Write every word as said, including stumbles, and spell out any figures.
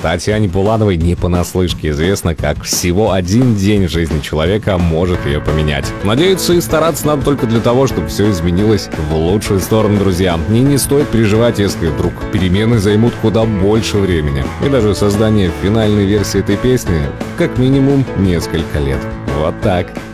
Татьяне Булановой не понаслышке известно, как всего один день в жизни человека может ее поменять. Надеяться и стараться надо только для того, чтобы все изменилось в лучшую сторону, друзья. И не стоит переживать, если вдруг перемены займут куда больше времени. И даже создание финальной версии этой песни как минимум несколько лет. Вот так.